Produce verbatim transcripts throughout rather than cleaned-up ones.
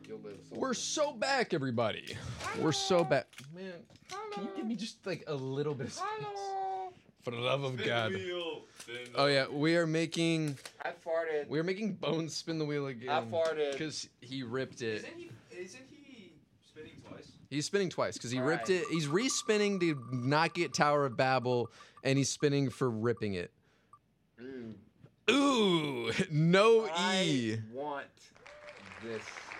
You'll live. So We're so back, everybody. We're so back. Man, can you give me just like a little bit of space? For the love of Spin God. the wheel. Spin the Oh yeah, we are making I farted. we are making Bones spin the wheel again. I farted. Because he ripped it. Isn't he? Isn't he spinning twice? He's spinning twice because he All ripped right. it. He's re-spinning to not get Tower of Babel, and he's spinning for ripping it. Mm. Ooh, no I E. want this.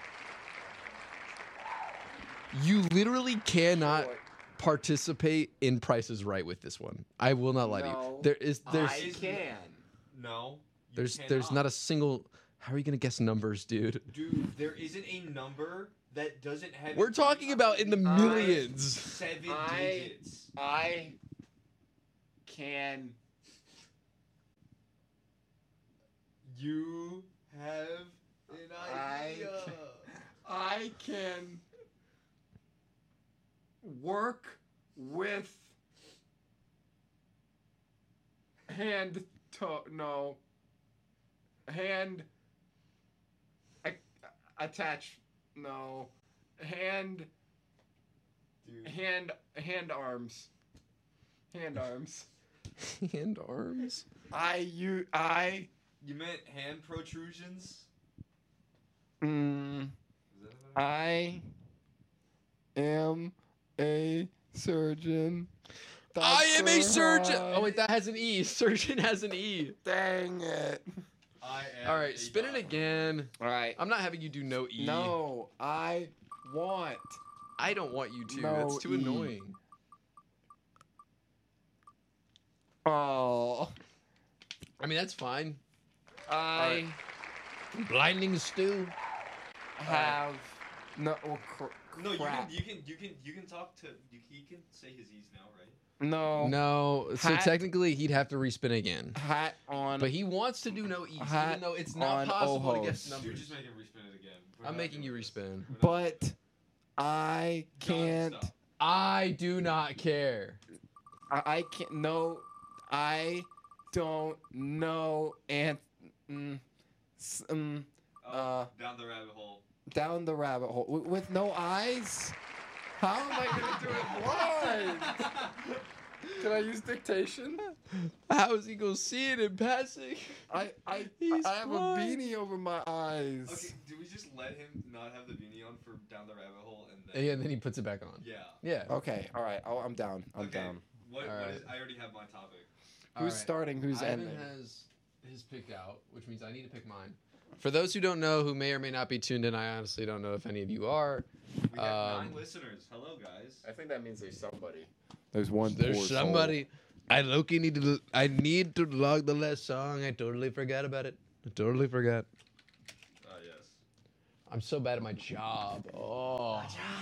You literally cannot short. participate in Price is Right with this one. I will not lie to you. No, There is there's I can. No. you there's cannot. there's not a single. How are you gonna guess numbers, dude? Dude, there isn't a number that doesn't have. We're talking about in the I- millions. seven I- digits. I can. You have an I idea. I can work with hand to no hand a- attach no hand Dude. hand hand arms hand arms Hand arms. I you I You meant hand protrusions? mm, Is that what I I am a surgeon. I am a Doctor surgeon. Hyde. Oh wait, that has an E. Surgeon has an E. Dang it. I am. All right, a spin it doctor. again. All right. I'm not having you do no E. No, I want. I don't want you to. No That's too E. annoying. Oh, I mean, that's fine. I Blinding stew. have no well, cr- No, you crap. can, you can, you can, you can talk to. You, he can say his E's now, right? No, No, so Hat- technically he'd have to respin again. hat on. But he wants to do no E's, Hat even though it's not on possible to Ojos. guess You're numbers. just making respin it again. We're I'm not making doing you this. respin. We're not- but I can't. Non-stop. I do not care. I, I can't. No, I don't know. And mm, s- mm, Oh, Uh, down the rabbit hole. down the rabbit hole with, with no eyes. How am I gonna do it blind? Can I use dictation? How is he gonna see it in passing? I I He's I have blind. a beanie over my eyes. Okay, do we just let him not have the beanie on for down the rabbit hole and then? Yeah, and then he puts it back on. Yeah. Yeah. Okay, all right. I'll, I'm down. I'm okay. down. What, All what right. is? I already have my topic. Who's Alright. starting? Who's Ivan ending? has his picked out, which means I need to pick mine. For those who don't know, who may or may not be tuned in, I honestly don't know if any of you are. We have Um, nine listeners. Hello, guys. I think that means there's somebody. There's one. There's poor soul. somebody. I Loki need to. I need to log the last song. I totally forgot about it. I totally forgot. Uh, yes. I'm so bad at my job. Oh.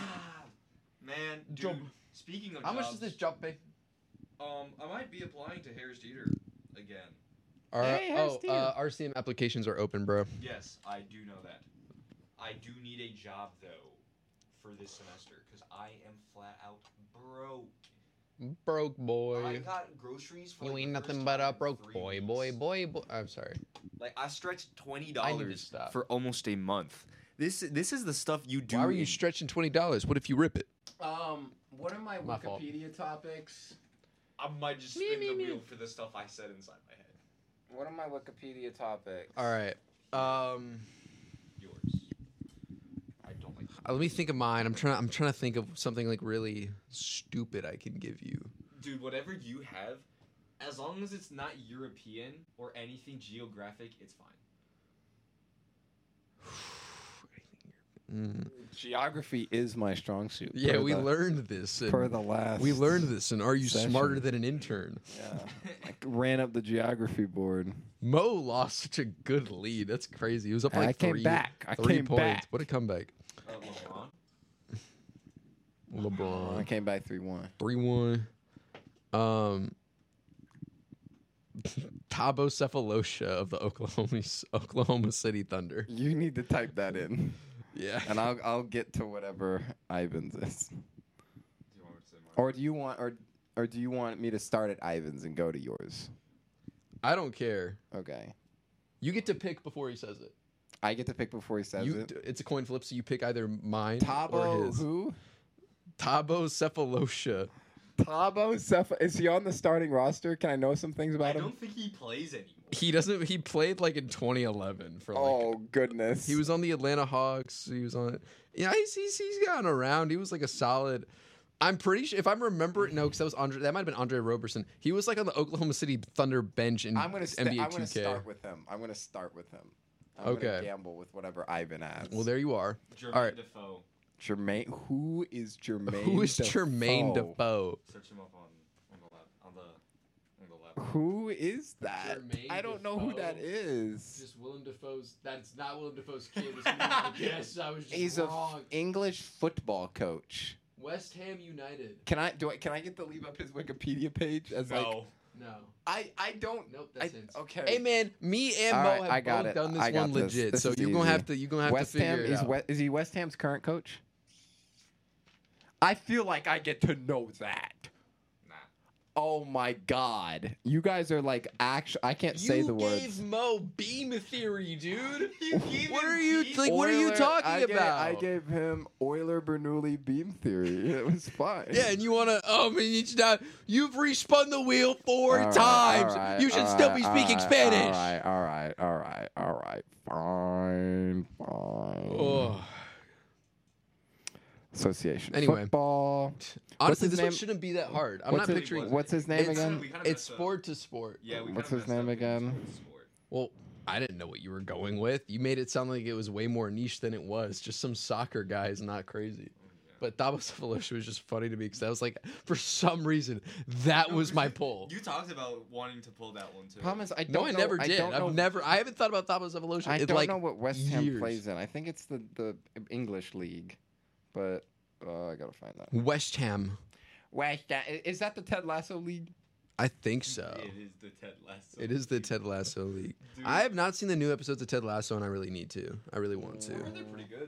Man, dude. Job. Speaking of How much jobs, does this job pay? Um, I might be applying to Harris Teeter again. Our, Hey, Harris oh, Teeter. uh, R C M applications are open, bro. Yes, I do know that. I do need a job though for this semester because I am flat out broke. Broke I boy. got groceries for You like, ain't the nothing first but time a in broke three boy, weeks. boy, boy, boy. I'm sorry. Like I stretched twenty I need dollars to stop. for almost a month. This this is the stuff you do. Why were you in- stretching twenty dollars? What if you rip it? Um, what are my, My fault. Wikipedia topics? I might just Me, spin me, the me. wheel for the stuff I said inside my head. What are my Wikipedia topics? All right. Um, Yours. I don't like. uh, let me think of mine. I'm trying. I'm trying to think of something like really stupid I can give you. Dude, whatever you have, as long as it's not European or anything geographic, it's fine. Mm. Geography is my strong suit. Yeah, per we the, learned this. in- per the last. we learned this. And are you session. smarter than an intern? Yeah, I ran up the geography board. Mo lost such a good lead. That's crazy. He was up like I came three, back. I three came points. back. What a comeback. Uh, LeBron. I LeBron. came back three one. three one. Um, Tabo Cephalosha of the Oklahoma Oklahoma City Thunder. You need to type that in, Yeah. and I'll I'll get to whatever Ivan's is. Do you want me to say mine? Or do you want or or do you want me to start at Ivan's and go to yours? I don't care. Okay. You get to pick before he says it. I get to pick before he says You, it. it's a coin flip, so you pick either mine or Tabo his. who? Tabo Cephalosha. Tabo Ceph- is he on the starting roster? Can I know some things I about him? don't think he plays anymore. He doesn't. He played like in twenty eleven for like. Oh goodness. He was on the Atlanta Hawks. He was on. Yeah, he's he's, he's gotten around. He was like a solid. I'm pretty sure if I'm remembering. No, because that was Andre. That might have been Andre Roberson. He was like on the Oklahoma City Thunder bench in I'm gonna st- N B A I'm gonna two K. start with him. I'm gonna start with him. I'm Okay. gonna gamble with whatever Ivan has. Well, there you are. Jermaine All right. Defoe. Jermaine. Who is Jermaine? Who is Defoe? Jermaine Defoe? Search him up on on the lap on the on the laptop. Who is that? Jermaine I don't know who that Defoe? is. Just Willem Dafoe's. That's not Willem Dafoe's kid. I guess I was just He's a f- English football coach. West Ham United. Can I do? I, can I get to leave up his Wikipedia page as like? No. No. I I don't. Nope. I, That's it. okay. Hey man, me and All Mo right, have I got both it. done this I got one this. legit. This so is you're gonna easy. have to. You're gonna have West to figure Ham it is out. we- is he West Ham's current coach? I feel like I get to know that. Nah. Oh my god. You guys are like actually I can't say You the gave words. Mo beam theory, dude. You gave What him are you beam- like? What are you Euler- talking I gave, about? I gave him Euler Bernoulli beam theory. It was fine. Yeah, and you wanna? Oh, I mean, it's not. You've respun the wheel four All right, times. all right, you should all still right, be all speaking right, Spanish. All right, all right, all right, all right. Fine, fine. Oh. Association. Anyway. Football. Honestly, his this one name? shouldn't be that hard. I'm What's not his- picturing. What's his name It's- again? We kind of It's messed up. sport to sport. Yeah, we What's kinda his messed name up because again? it was sport. Well, I didn't know what you were going with. You made it sound like it was way more niche than it was. Just some soccer guy is not crazy. But Thabo Cephalosha was just funny to me because I was like, for some reason, that No, was my you- pull. You talked about wanting to pull that one too. Problem is, I don't No, I know, never I did. don't know, I've never. I haven't thought about Thabo Cephalosha I in don't like know what West Ham years. plays in. I think it's the the English league, but uh, I gotta find that. West Ham. West Ham is that the Ted Lasso league? I think so. It is the Ted Lasso. It is the Ted Lasso league. Dude. I have not seen the new episodes of Ted Lasso, and I really need to. I really want to. They're pretty good.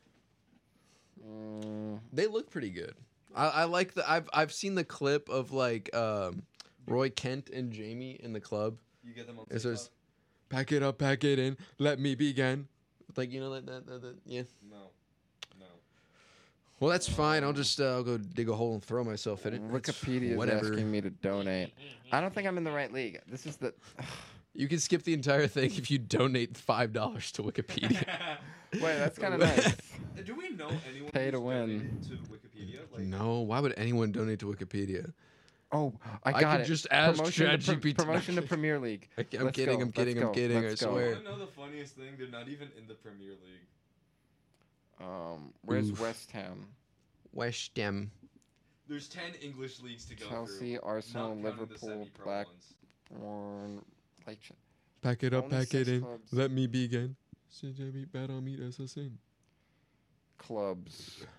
Mm, They look pretty good. I, I like the. I've I've seen the clip of like um, Roy Kent and Jamie in the club. You get them on It TikTok? says, "Pack it up, pack it in, let me begin." Like you know that that, that, that yeah. No. No. Well, that's fine. I'll just uh, I'll go dig a hole and throw myself in it. It's Wikipedia is whatever. asking me to donate. I don't think I'm in the right league. This is the. You can skip the entire thing if you donate five dollars to Wikipedia. Wait, that's kind of nice. Do we know anyone Pay who's to win. donated to Wikipedia? Like, No, why would anyone donate to Wikipedia? Oh, I I got could it. just ask promotion to, ChatGPT. promotion to Premier League. I- I'm Let's kidding. go, I'm kidding. let's I'm go, kidding. let's I go. You swear. wanna know the funniest thing? They're not even in the Premier League. Um, where's Oof. West Ham? West Ham. There's ten English leagues to go Chelsea, through. Arsenal, not counting the Liverpool, semi-pro ones. Blackburn, Leicester. Pack it up, Only pack it six in. clubs. Let me begin. Should I be bad on meat as a sin? Clubs.